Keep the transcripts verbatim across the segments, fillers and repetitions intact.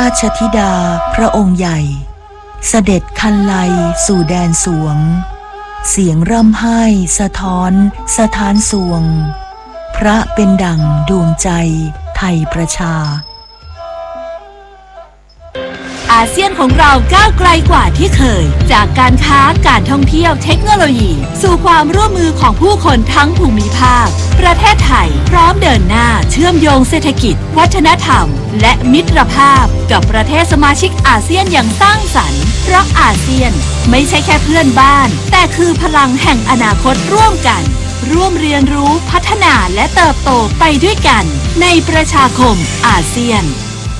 ชธิดาพระองค์ใหญ่เสด็จคันไลสู่แดนสวงเสียงร่ำไห้สะท้อนสถานสวงพระเป็นดั่งดวงใจไทยประชาอาเซียนของเราก้าวไกลกว่าที่เคยจากการค้าการท่องเที่ยวเทคโนโลยีสู่ความร่วมมือของผู้คนทั้งภูมิภาคประเทศไทยพร้อมเดินหน้าเชื่อมโยงเศรษฐกิจวัฒนธรรมและมิตรภาพกับประเทศสมาชิกอาเซียนอย่างสร้างสรรค์เพราะอาเซียนไม่ใช่แค่เพื่อนบ้านแต่คือพลังแห่งอนาคตร่วมกันร่วมเรียนรู้พัฒนาและเติบโตไปด้วยกันในประชาคมอาเซียน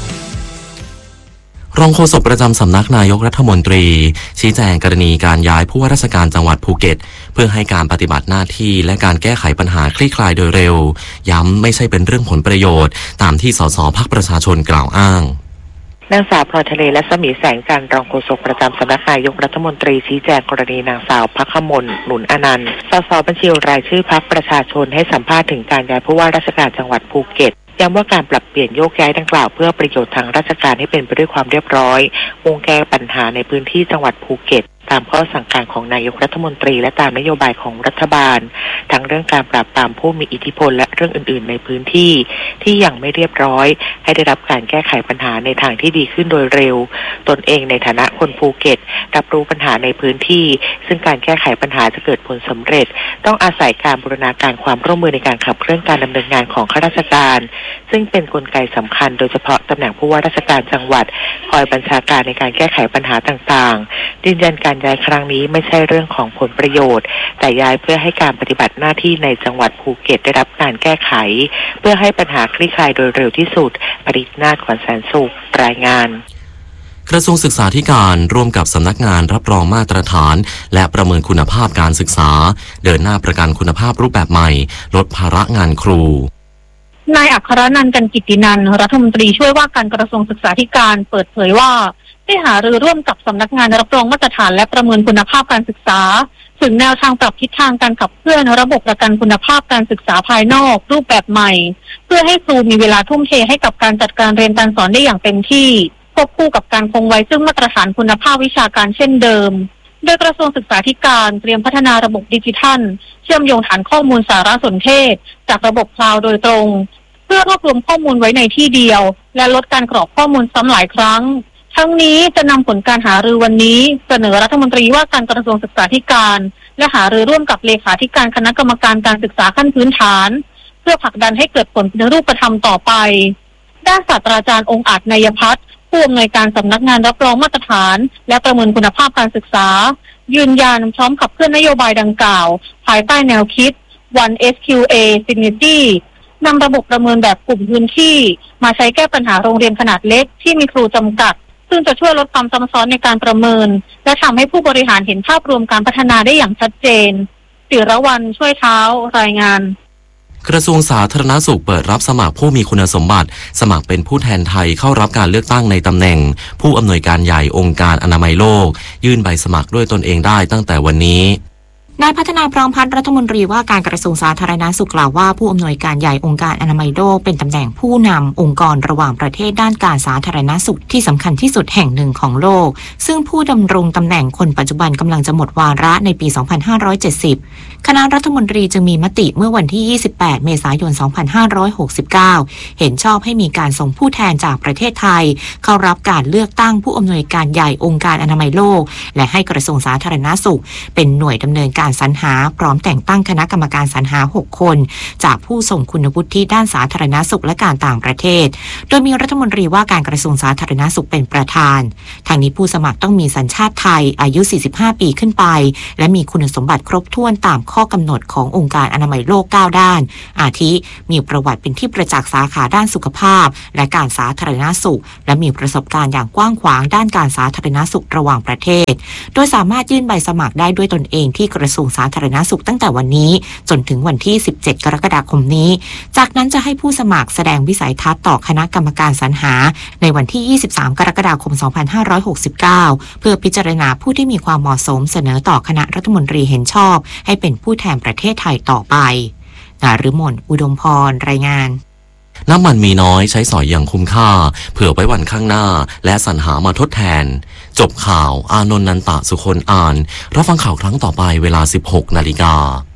รองโฆษกประจำสำนักนายกรัฐมนตรีชี้แจงกรณีการย้ายผู้ว่าราชการจังหวัดภูเก็ตเพื่อให้การปฏิบัติหน้าที่และการแก้ไขปัญหาคลี่คลายโดยเร็วย้ำไม่ใช่เป็นเรื่องผลประโยชน์ตามที่สสพรรคประชาชนกล่าวอ้างนางสาวพลอยทะเลและสมีแสงจันทร์รองโฆษกประจำสำนักนายกรัฐมนตรีชี้แจงกรณีนางสาวภัคมลหนุนอนันต์สสบัญชีรายชื่อพรรคประชาชนให้สัมภาษณ์ถึงการย้ายผู้ว่าราชการจังหวัดภูเก็ตย้ำว่าการปรับเปลี่ยนโยกย้ายดังกล่าวเพื่อประโยชน์ทางราชการให้เป็นไปด้วยความเรียบร้อยมุ่งแก้ปัญหาในพื้นที่จังหวัดภูเก็ตตามข้อสั่งการของนายกรัฐมนตรีและตามนโยบายของรัฐบาลทั้งเรื่องการปราบปรามผู้มีอิทธิพลและเรื่องอื่นๆในพื้นที่ที่ยังไม่เรียบร้อยให้ได้รับการแก้ไขปัญหาในทางที่ดีขึ้นโดยเร็วตนเองในฐานะคนภูเก็ตรับรู้ปัญหาในพื้นที่ซึ่งการแก้ไขปัญหาจะเกิดผลสำเร็จต้องอาศัยการบูรณาการความร่วมมือในการขับเคลื่อนการดำเนินงานของข้าราชการซึ่งเป็นกลไกสำคัญโดยเฉพาะตำแหน่งผู้ว่าราชการจังหวัดคอยบัญชาการในการแก้ไขปัญหาต่างๆยืนยันการย้ายครั้งนี้ไม่ใช่เรื่องของผลประโยชน์แต่ย้ายเพื่อให้การปฏิบัติหน้าที่ในจังหวัดภูเก็ตได้รับการแก้ไขเพื่อให้ปัญหาคลี่คลายโดยเร็วที่สุดปรินาถ ขวัญแสนสุขรายงานกระทรวงศึกษาธิการร่วมกับสำนักงานรับรองมาตรฐานและประเมินคุณภาพการศึกษาเดินหน้าประกันคุณภาพรูปแบบใหม่ลดภาระงานครูนายอัครนันท์ กันกิตตินันท์รัฐมนตรีช่วยว่าการกระทรวงศึกษาธิการเปิดเผยว่าได้หารือร่วมกับสำนักงานรับรองมาตรฐานและประเมินคุณภาพการศึกษาถึงแนวทางปรับทิศทางการขับเคลื่อนระบบประกันคุณภาพการศึกษาภายนอกรูปแบบใหม่เพื่อให้ครูมีเวลาทุ่มเทให้กับการจัดการเรียนการสอนได้อย่างเต็มที่ควบคู่กับการคงไว้ซึ่งมาตรฐานคุณภาพวิชาการเช่นเดิมโดยกระทรวงศึกษาธิการเตรียมพัฒนาระบบดิจิทัลเชื่อมโยงฐานข้อมูลสารสนเทศจากระบบคลาวด์โดยตรงเพื่อรวบรวมข้อมูลไว้ในที่เดียวและลดการกรอกข้อมูลซ้ำหลายครั้งทั้งนี้จะนำผลการหารือวันนี้เสนอรัฐมนตรีว่าการกระทรวงศึกษาธิการและหารือร่วมกับเลขาธิการคณะกรรมการการศึกษาขั้นพื้นฐานเพื่อผลักดันให้เกิดผลเป็นรูปธรรมต่อไปด้านศาสตราจารย์องค์อาจ นัยพัฒน์ผู้อำนวยการสำนักงานรับรองมาตรฐานและประเมินคุณภาพการศึกษายืนยันพร้อมขับเคลื่อนนโยบายดังกล่าวภายใต้แนวคิด วัน เอส คิว เอ Synergy นำระบบประเมินแบบกลุ่มพื้นที่มาใช้แก้ปัญหาโรงเรียนขนาดเล็กที่มีครูจำกัดซึ่งจะช่วยลดความซับซ้อนในการประเมินและทำให้ผู้บริหารเห็นภาพรวมการพัฒนาได้อย่างชัดเจนศิรวรรณช่วยเท้ารายงานกระทรวงสาธารณสุขเปิดรับสมัครผู้มีคุณสมบัติสมัครเป็นผู้แทนไทยเข้ารับการเลือกตั้งในตำแหน่งผู้อำนวยการใหญ่องค์การอนามัยโลกยื่นใบสมัครด้วยตนเองได้ตั้งแต่วันนี้นายพัฒนาพร้อมพัฒน์รัฐมนตรีว่าการกระทรวงสาธารณสุขกล่าวว่าผู้อำนวยการใหญ่องค์การอนามัยโลกเป็นตำแหน่งผู้นำองค์กรระหว่างประเทศด้านการสาธารณสุขที่สำคัญที่สุดแห่งหนึ่งของโลกซึ่งผู้ดำรงตำแหน่งคนปัจจุบันกำลังจะหมดวาระในปี สองพันห้าร้อยเจ็ดสิบ คณะรัฐมนตรีจึงมีมติเมื่อวันที่ ยี่สิบแปด เมษายน สองพันห้าร้อยหกสิบเก้า เห็นชอบให้มีการส่งผู้แทนจากประเทศไทยเข้ารับการเลือกตั้งผู้อำนวยการใหญ่องค์การอนามัยโลกและให้กระทรวงสาธารณสุขเป็นหน่วยดำเนินการสรรหาพร้อมแต่งตั้งคณะกรรมการสรรหาหกคนจากผู้ทรงคุณวุฒิด้านสาธารณสุขและการต่างประเทศโดยมีรัฐมนตรีว่าการกระทรวงสาธารณสุขเป็นประธานทางนี้ผู้สมัครต้องมีสัญชาติไทยอายุสี่สิบห้าปีขึ้นไปและมีคุณสมบัติครบถ้วนตามข้อกำหนดขององค์การอนามัยโลกเก้าด้านอาทิมีประวัติเป็นที่ประจักษ์สาขาด้านสุขภาพและการสาธารณสุขและมีประสบการณ์อย่างกว้างขวางด้านการสาธารณสุขระหว่างประเทศโดยสามารถยื่นใบสมัครได้ด้วยตนเองที่กระทรวงสาธารณสุขตั้งแต่วันนี้จนถึงวันที่สิบเจ็ดกรกฎาคมนี้จากนั้นจะให้ผู้สมัครแสดงวิสัยทัศน์ต่อคณะกรรมการสรรหาในวันที่ยี่สิบสามกรกฎาคมสองพันห้าร้อยหกสิบเก้าเพื่อพิจารณาผู้ที่มีความเหมาะสมเสนอต่อคณะรัฐมนตรีเห็นชอบให้เป็นผู้แทนประเทศไทยต่อไปนฤมล อุดมพรรายงานน้ำมันมีน้อยใช้สอยอย่างคุ้มค่าเผื่อไว้วันข้างหน้าและสรรหามาทดแทนจบข่าวอานนท์ นันตะสุคนอ่านรับฟังข่าวครั้งต่อไปเวลา สิบหกนาฬิกา